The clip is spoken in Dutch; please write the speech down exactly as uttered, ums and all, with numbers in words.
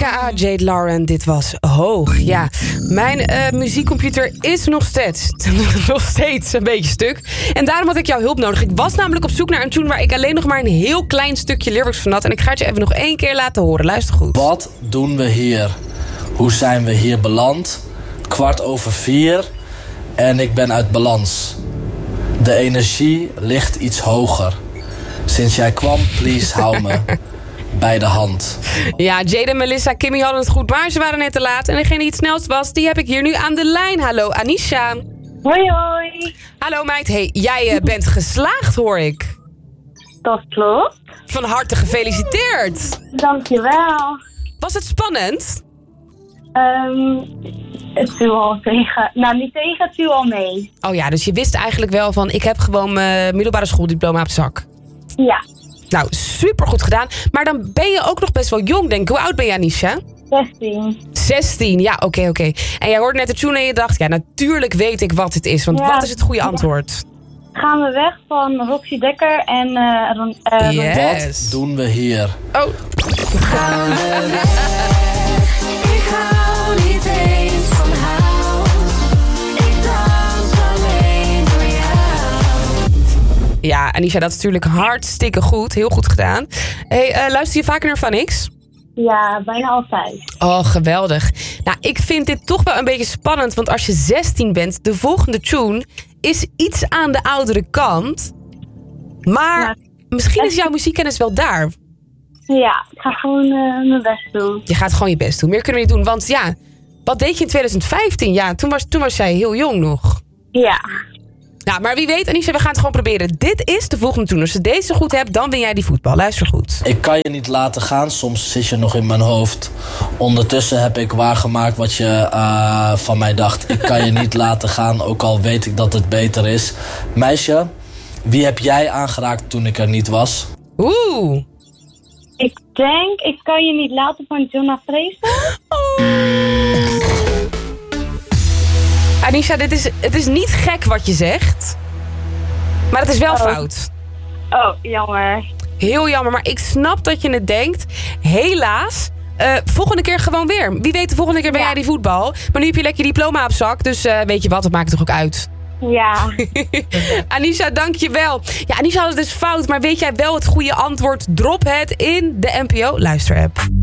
A K A Jade Lauren, dit was Hoog. Ja, mijn uh, muziekcomputer is nog steeds, nog steeds een beetje stuk. En daarom had ik jouw hulp nodig. Ik was namelijk op zoek naar een tune waar ik alleen nog maar een heel klein stukje lyrics van had. En ik ga het je even nog één keer laten horen. Luister goed. Wat doen we hier? Hoe zijn we hier beland? Kwart over vier en ik ben uit balans. De energie ligt iets hoger. Sinds jij kwam, please hou me bij de hand. Ja, Jade en Melissa, Kimmy hadden het goed, maar ze waren net te laat. En degene die het snelst was, die heb ik hier nu aan de lijn. Hallo, Anisha. Hoi, hoi. Hallo meid. Hey, jij uh, bent geslaagd, hoor ik. Dat klopt. Van harte gefeliciteerd. Dankjewel. Was het spannend? Um, het viel al tegen. Nou, niet tegen, het viel al mee. Oh ja, dus je wist eigenlijk wel van, ik heb gewoon mijn middelbare schooldiploma op zak. Ja. Nou, supergoed gedaan. Maar dan ben je ook nog best wel jong, denk ik. Hoe oud ben je, Anisha? zestien. zestien, ja, oké, okay, oké. Okay. En jij hoorde net de tune en je dacht, ja, natuurlijk weet ik wat het is. Want ja, wat is het goede antwoord? Gaan we weg van Roxy Dekker en... Uh, uh, yes. Wat doen we hier? Oh. Gaan we weg. Ik hou niet eens van jou. Ik dans alleen door jou. Ja, Anisha, dat is natuurlijk hartstikke goed. Heel goed gedaan. Hey, uh, luister je vaker naar Van X? Ja, bijna altijd. Oh, geweldig. Nou, ik vind dit toch wel een beetje spannend. Want als je zestien bent, de volgende tune is iets aan de oudere kant. Maar ja, misschien is jouw muziekkennis wel daar. Ja, ik ga gewoon uh, mijn best doen. Je gaat gewoon je best doen. Meer kunnen we niet doen. Want ja, wat deed je in twintig vijftien? Ja, toen was, toen was jij heel jong nog. Ja. Nou, maar wie weet, Anisha, we gaan het gewoon proberen. Dit is de volgende tune. Als je deze goed hebt, dan win jij die voetbal. Luister goed. Ik kan je niet laten gaan, soms zit je nog in mijn hoofd. Ondertussen heb ik waargemaakt wat je uh, van mij dacht. Ik kan je niet laten gaan, ook al weet ik dat het beter is. Meisje, wie heb jij aangeraakt toen ik er niet was? Oeh. Ik denk, ik kan je niet laten van Jonna Fraser. Oh. Anisha, dit is, het is niet gek wat je zegt. Maar het is wel oh. fout. Oh, jammer. Heel jammer, maar ik snap dat je het denkt. Helaas, uh, volgende keer gewoon weer. Wie weet, de volgende keer ben ja. jij die voetbal. Maar nu heb je lekker je diploma op zak. Dus uh, weet je wat, dat maakt het toch ook uit. Ja. Anisha, dank je wel. Ja, Anisha had het dus fout, maar weet jij wel het goede antwoord? Drop het in de N P O Luisterapp.